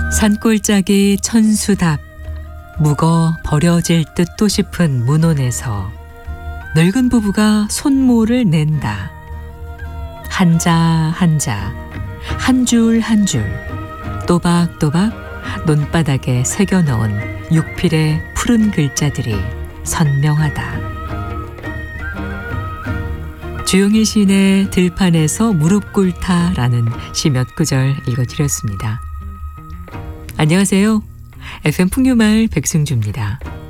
산골짜기 천수답 묵어 버려질 듯도 싶은 문혼에서 늙은 부부가 손모를 낸다. 한자 한자 한 줄 한 줄 또박또박 논바닥에 새겨넣은 육필의 푸른 글자들이 선명하다. 주영일 시인의 들판에서 무릎 꿇다라는 시 몇 구절 읽어드렸습니다. 안녕하세요. FM 풍류마을 백승주입니다.